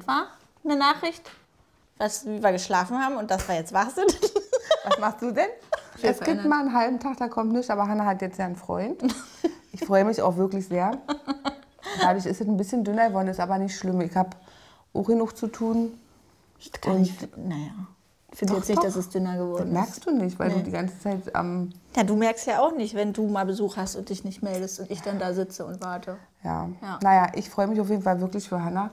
war eine Nachricht, wie wir geschlafen haben und dass wir jetzt wach sind. Was machst du denn? Es gibt mal einen halben Tag, da kommt nichts, aber Hannah hat jetzt ja einen Freund. Ich freue mich auch wirklich sehr. Dadurch ist es ein bisschen dünner geworden, ist aber nicht schlimm. Ich habe auch genug zu tun. Ich finde jetzt nicht, dass es dünner geworden ist. Das merkst du nicht, weil du die ganze Zeit am... Ja, du merkst ja auch nicht, wenn du mal Besuch hast und dich nicht meldest und ich dann da sitze und warte. Ja. Naja, ich freue mich auf jeden Fall wirklich für Hannah.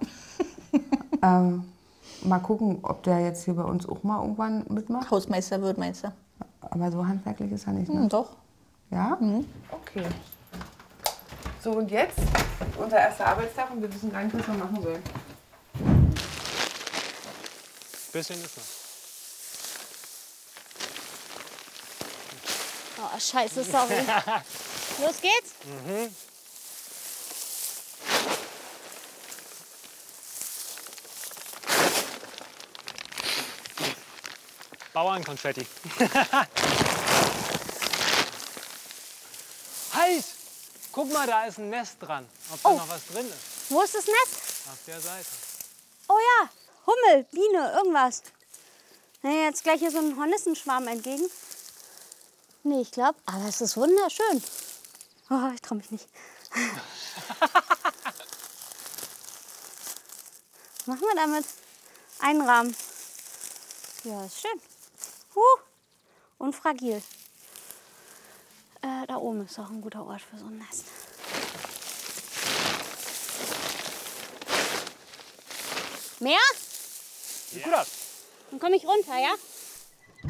Mal gucken, ob der jetzt hier bei uns auch mal irgendwann mitmacht. Hausmeister wird, meinst du? Aber so handwerklich ist er nicht, ne? Doch. Ja? Okay. So, und jetzt unser erster Arbeitstag und wir wissen gar nicht, was wir machen sollen. Bisschen ist noch. Oh, scheiße, sorry. Los geht's? Bauernkonfetti. Halt! Guck mal, da ist ein Nest dran. Ob da noch was drin ist. Wo ist das Nest? Auf der Seite. Oh ja, Hummel, Biene, irgendwas. Nee, jetzt gleich hier so ein Hornissenschwarm entgegen. Nee, ich glaube, aber es ist wunderschön. Oh, ich traue mich nicht. Machen wir damit einrahmen. Ja, ist schön. Und fragil. Da oben ist auch ein guter Ort für so ein Nest. Mehr? Sieht gut aus. Dann komme ich runter, ja?